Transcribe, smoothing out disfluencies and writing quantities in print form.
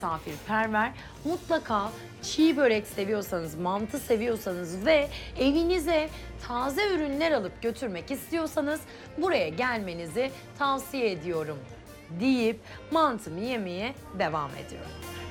misafirperver. Mutlaka çiğ börek seviyorsanız, mantı seviyorsanız ve evinize taze ürünler alıp götürmek istiyorsanız buraya gelmenizi tavsiye ediyorum deyip mantımı yemeye devam ediyorum.